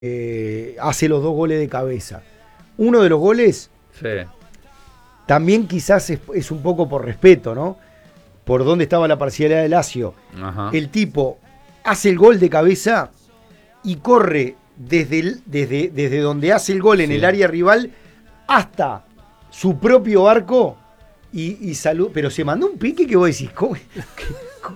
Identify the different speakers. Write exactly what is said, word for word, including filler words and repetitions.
Speaker 1: eh, hace los dos goles de cabeza. Uno de los goles,
Speaker 2: Sí.
Speaker 1: también quizás es, es un poco por respeto, ¿no? Por dónde estaba la parcialidad de Lazio.
Speaker 2: Ajá.
Speaker 1: El tipo hace el gol de cabeza y corre desde, el- desde, desde donde hace el gol en
Speaker 2: Sí.
Speaker 1: el área rival hasta su propio arco y, y salud. Pero se mandó un pique que vos decís, ¿cómo?